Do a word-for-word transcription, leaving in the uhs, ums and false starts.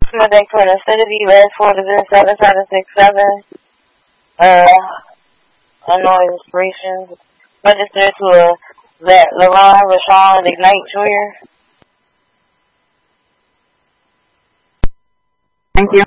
Monday for the city, last four to zero seven seven six seven. Uh, unknown inspirations. Register to a that LaRon Rashawn Ignite Junior Thank you.